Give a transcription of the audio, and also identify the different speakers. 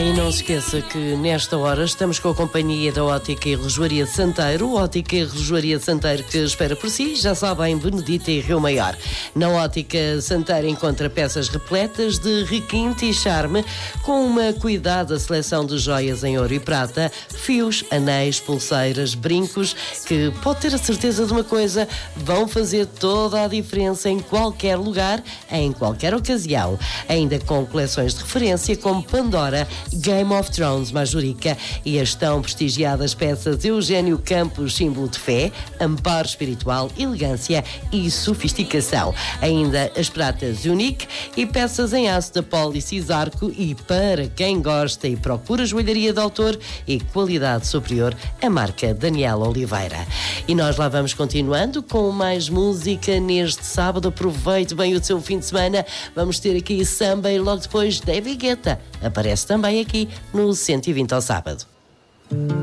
Speaker 1: E não se esqueça que nesta hora estamos com a companhia da Ótica e Relojoaria Santeiro. Ótica e Relojoaria Santeiro que espera por si, já sabem, Benedita e Rio Maior. Na Ótica Santeiro encontra peças repletas de requinte e charme, com uma cuidada seleção de joias em ouro e prata, fios, anéis, pulseiras, brincos, que pode ter a certeza de uma coisa, vão fazer toda a diferença em qualquer lugar, em qualquer ocasião. Ainda com coleções de referência como Pandora, Game of Thrones, Majorica e as tão prestigiadas peças Eugênio Campos, símbolo de fé, amparo espiritual, elegância e sofisticação. Ainda as pratas Unique e peças em aço da Policisarco, e para quem gosta e procura joalharia de autor e qualidade superior, a marca Daniela Oliveira. E nós lá vamos continuando com mais música neste sábado. Aproveite bem o seu fim de semana. Vamos ter aqui samba e logo depois David Guetta aparece também aqui no 120 ao sábado.